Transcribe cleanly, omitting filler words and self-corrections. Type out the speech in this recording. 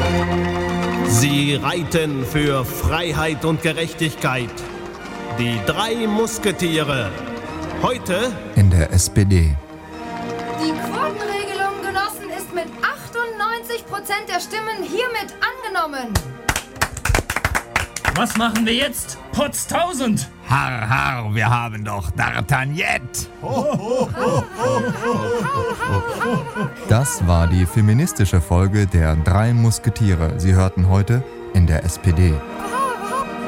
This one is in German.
Sie reiten für Freiheit und Gerechtigkeit. Die 3 Musketiere. Heute in der SPD. Die Quotenregelung, Genossen, ist mit 98% der Stimmen hiermit angenommen. Was machen wir jetzt? Potztausend! Har, har, wir haben doch D'Artagnan. Das war die feministische Folge der 3 Musketiere. Sie hörten heute in der SPD.